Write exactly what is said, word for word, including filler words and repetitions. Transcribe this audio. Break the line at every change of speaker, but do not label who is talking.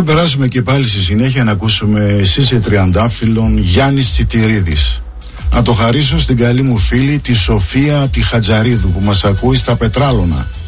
Θα περάσουμε και πάλι στη συνέχεια να ακούσουμε Σύζε Τριαντάφυλλον, Γιάννης Τσιτηρίδης. Να το χαρίσω στην καλή μου φίλη τη Σοφία τη Χατζαρίδου που μας ακούει στα Πετράλωνα.